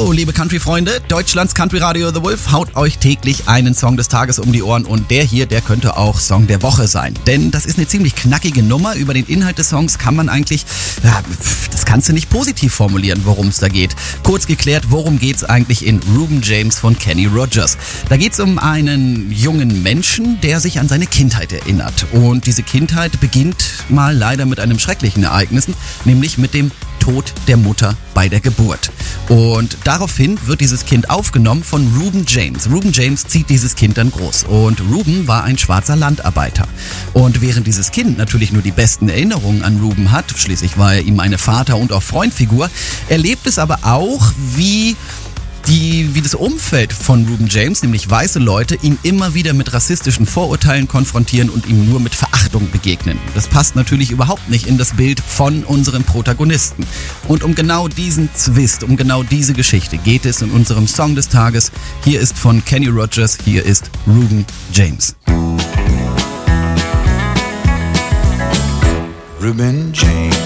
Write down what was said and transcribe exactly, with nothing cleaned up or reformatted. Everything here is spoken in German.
Hallo, liebe Country-Freunde, Deutschlands Country-Radio The Wolf haut euch täglich einen Song des Tages um die Ohren und der hier, der könnte auch Song der Woche sein. Denn das ist eine ziemlich knackige Nummer. Über den Inhalt des Songs kann man eigentlich, ja, das kannst du nicht positiv formulieren, worum es da geht. Kurz geklärt, worum geht's eigentlich in Reuben James von Kenny Rogers? Da geht's um einen jungen Menschen, der sich an seine Kindheit erinnert. Und diese Kindheit beginnt mal leider mit einem schrecklichen Ereignis, nämlich mit dem Tod der Mutter bei der Geburt. Und daraufhin wird dieses Kind aufgenommen von Reuben James. Reuben James zieht dieses Kind dann groß. Und Reuben war ein schwarzer Landarbeiter. Und während dieses Kind natürlich nur die besten Erinnerungen an Reuben hat, schließlich war er ihm eine Vater- und auch Freundfigur, erlebt es aber auch, wie Die, wie das Umfeld von Reuben James, nämlich weiße Leute, ihn immer wieder mit rassistischen Vorurteilen konfrontieren und ihm nur mit Verachtung begegnen. Das passt natürlich überhaupt nicht in das Bild von unseren Protagonisten. Und um genau diesen Zwist, um genau diese Geschichte geht es in unserem Song des Tages. Hier ist von Kenny Rogers, hier ist Reuben James. Reuben James.